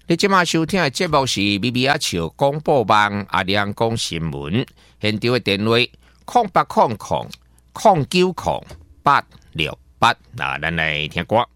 你即马收听的节目是咪咪阿笑广播网阿亮讲新闻，现场的电话0800090868。那咱来听歌。